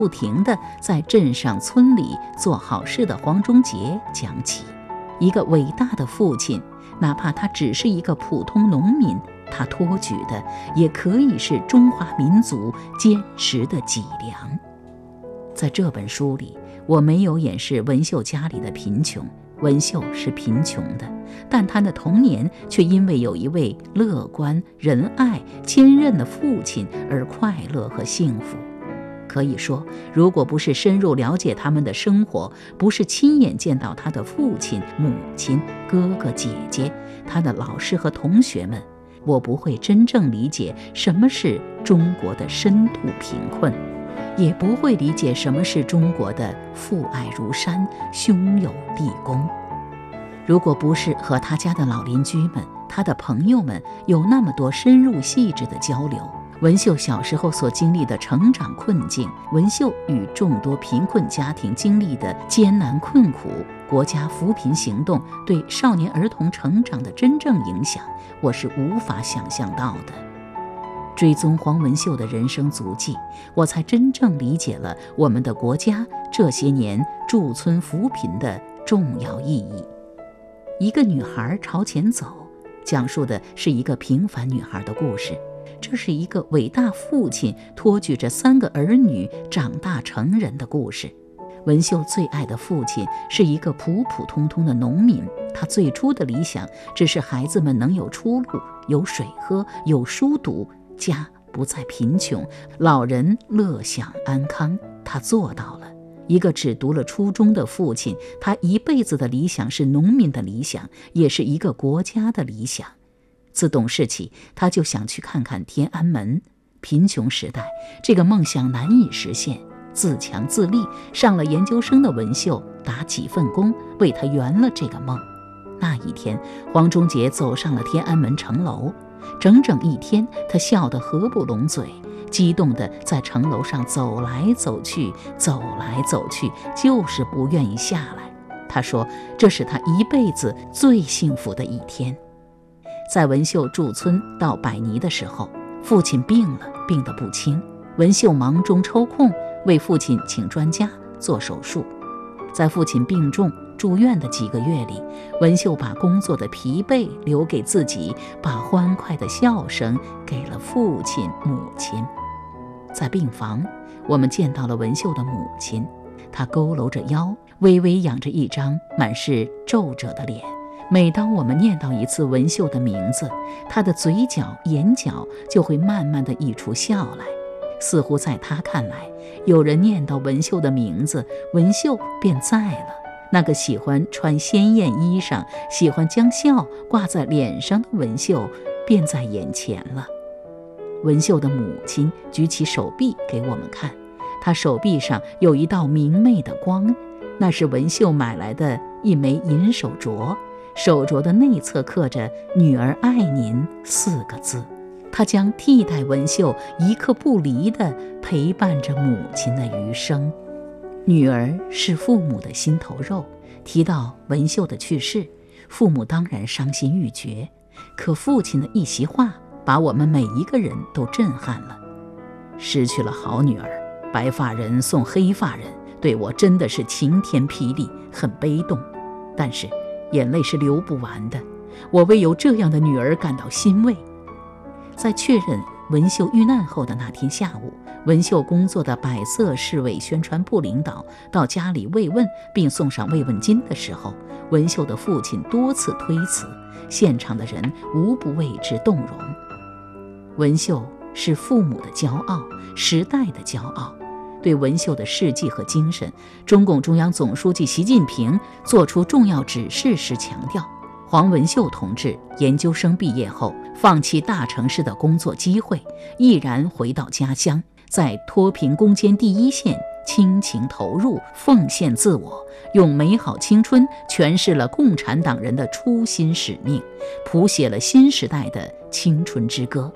不停地在镇上村里做好事的黄忠杰讲起。一个伟大的父亲，哪怕他只是一个普通农民，他托举的也可以是中华民族坚实的脊梁。在这本书里，我没有掩饰文秀家里的贫穷，文秀是贫穷的，但他的童年却因为有一位乐观、仁爱、坚韧的父亲而快乐和幸福。可以说，如果不是深入了解他们的生活，不是亲眼见到他的父亲、母亲、哥哥、姐姐，他的老师和同学们，我不会真正理解什么是中国的深度贫困，也不会理解什么是中国的父爱如山、兄友弟恭。如果不是和他家的老邻居们、他的朋友们有那么多深入细致的交流，文秀小时候所经历的成长困境，文秀与众多贫困家庭经历的艰难困苦，国家扶贫行动对少年儿童成长的真正影响，我是无法想象到的。追踪黄文秀的人生足迹，我才真正理解了我们的国家这些年驻村扶贫的重要意义。一个女孩朝前走，讲述的是一个平凡女孩的故事。这是一个伟大父亲托举着3个儿女长大成人的故事。文秀最爱的父亲是一个普普通通的农民，他最初的理想只是孩子们能有出路，有水喝，有书读，家不再贫穷，老人乐享安康。他做到了。一个只读了初中的父亲，他一辈子的理想是农民的理想，也是一个国家的理想。自懂事起，他就想去看看天安门。贫穷时代，这个梦想难以实现，自强自立，上了研究生的文秀打几份工，为他圆了这个梦。那一天，黄忠杰走上了天安门城楼，整整1天，他笑得合不拢嘴，激动地在城楼上走来走去，走来走去，就是不愿意下来。他说，这是他一辈子最幸福的1天。在文秀驻村到百尼的时候，父亲病了，病得不轻。文秀忙中抽空为父亲请专家做手术。在父亲病重住院的几个月里，文秀把工作的疲惫留给自己，把欢快的笑声给了父亲母亲。在病房，我们见到了文秀的母亲，她佝偻着腰，微微仰着一张满是皱褶的脸。每当我们念叨一次文秀的名字，她的嘴角、眼角就会慢慢地溢出笑来，似乎在她看来，有人念叨文秀的名字，文秀便在了。那个喜欢穿鲜艳衣裳、喜欢将笑挂在脸上的文秀，便在眼前了。文秀的母亲举起手臂给我们看，她手臂上有一道明媚的光，那是文秀买来的一枚银手镯，手镯的内侧刻着“女儿爱您”4个字。她将替代文秀一刻不离地陪伴着母亲的余生。女儿是父母的心头肉，提到文秀的去世，父母当然伤心欲绝，可父亲的一席话把我们每一个人都震撼了。失去了好女儿，白发人送黑发人，对我真的是晴天霹雳，很悲动。但是眼泪是流不完的，我为有这样的女儿感到欣慰。在确认文秀遇难后的那天下午，文秀工作的百色市委宣传部领导到家里慰问并送上慰问金的时候，文秀的父亲多次推辞，现场的人无不为之动容。文秀是父母的骄傲，时代的骄傲。对文秀的事迹和精神，中共中央总书记习近平作出重要指示时强调，黄文秀同志研究生毕业后，放弃大城市的工作机会，毅然回到家乡，在脱贫攻坚第一线倾情投入，奉献自我，用美好青春诠释了共产党人的初心使命，谱写了新时代的青春之歌。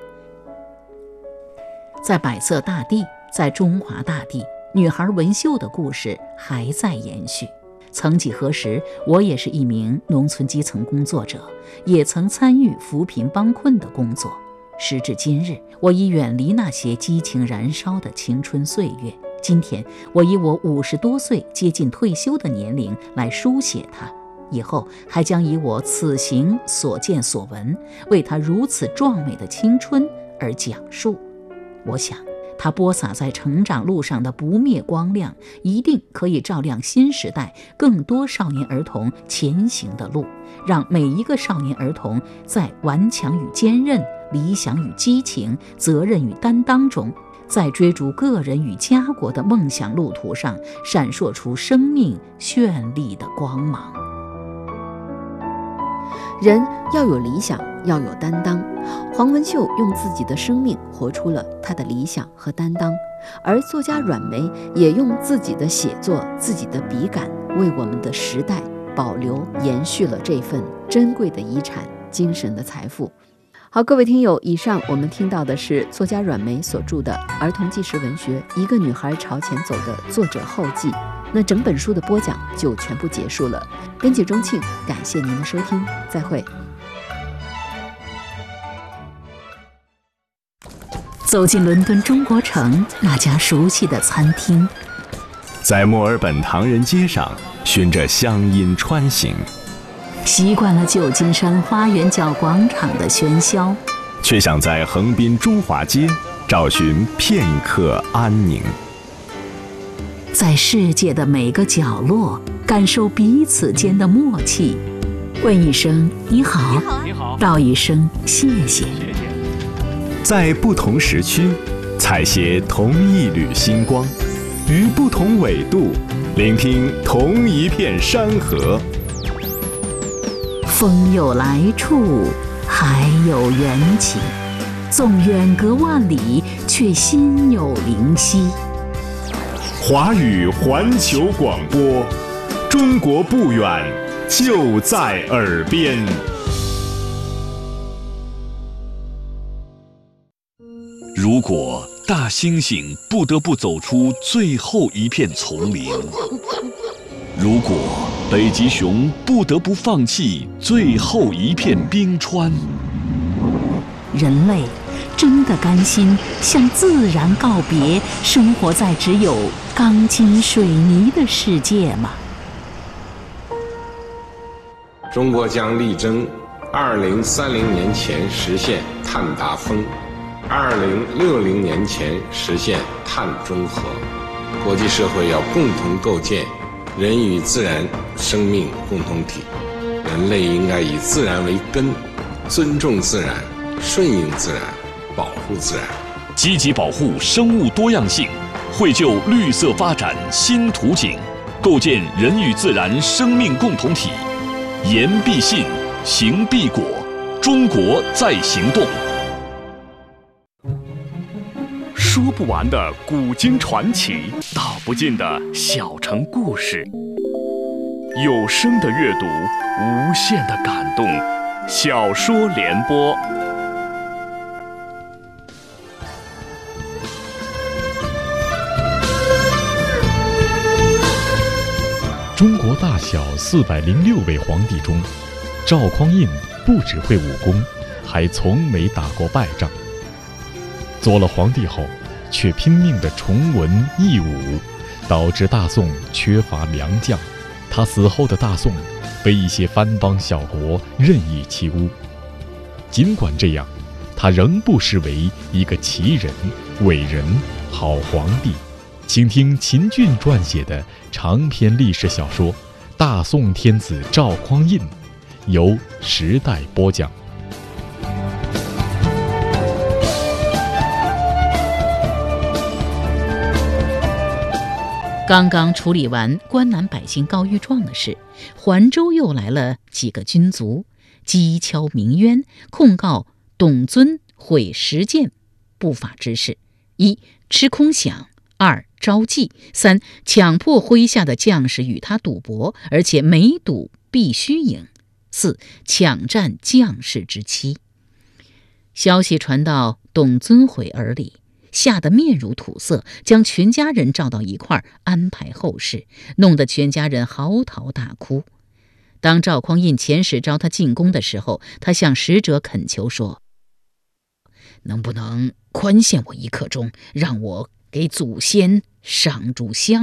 在百色大地，在中华大地，女孩文秀的故事还在延续。曾几何时，我也是一名农村基层工作者，也曾参与扶贫帮困的工作。时至今日，我已远离那些激情燃烧的青春岁月， 今天我以我50多岁接近退休的年龄来书写它，以后还将以我此行所见所闻，为他如此壮美的青春而讲述。我想他播撒在成长路上的不灭光亮，一定可以照亮新时代更多少年儿童前行的路，让每一个少年儿童在顽强与坚韧、理想与激情、责任与担当中，在追逐个人与家国的梦想路途上闪烁出生命绚丽的光芒。 人要有理想，要有担当。黄文秀用自己的生命活出了他的理想和担当，而作家阮梅也用自己的写作、自己的笔杆，为我们的时代保留、延续了这份珍贵的遗产、精神的财富。好，各位听友，以上我们听到的是作家阮梅所著的儿童纪实文学《一个女孩朝前走》的作者后记。那整本书的播讲就全部结束了。编辑钟庆，感谢您的收听，再会。 走进伦敦中国城那家熟悉的餐厅， 在墨尔本唐人街上循着乡音穿行， 习惯了旧金山花园角广场的喧嚣， 却想在横滨中华街找寻片刻安宁。 在世界的每个角落感受彼此间的默契，问一声你好，道一声谢谢。 在不同时区采撷同一缕星光，于不同纬度聆听同一片山河。 风有来处，海有缘起，纵远隔万里，却心有灵犀。 华语环球广播，中国不远，就在耳边。 如果大猩猩不得不走出最后一片丛林，如果北极熊不得不放弃最后一片冰川， 人类真的甘心向自然告别，生活在只有钢筋水泥的世界吗？ 中国将力争2030年前实现碳达峰，2060年前实现碳中和。国际社会要共同构建人与自然生命共同体，人类应该以自然为根，尊重自然，顺应自然，保护自然， 积极保护生物多样性，绘就绿色发展新图景，构建人与自然生命共同体。言必信，行必果，中国在行动。说不完的古今传奇，道不尽的小城故事。有声的阅读，无限的感动。小说联播。 中国大小406位皇帝中，赵匡胤不只会武功，还从没打过败仗。做了皇帝后，却拼命地崇文抑武，导致大宋缺乏良将。他死后的大宋被一些藩邦小国任意欺污。尽管这样，他仍不失为一个奇人、伟人、好皇帝。请听秦俊撰写的长篇历史小说《大宋天子赵匡胤》，由时代播讲。 刚刚处理完关南百姓告御状的事，环州又来了几个军卒，讥诮鸣冤，控告董遵毁实践不法之事：一、吃空饷；二、招妓；三、强迫麾下的将士与他赌博，而且每赌必须赢；四、抢占将士之妻。消息传到董遵毁耳里，吓得面如土色，将全家人召到一块儿安排后事，弄得全家人嚎啕大哭。当赵匡胤遣使召他进宫的时候，他向使者恳求说：能不能宽限我1刻钟，让我给祖先上炷香。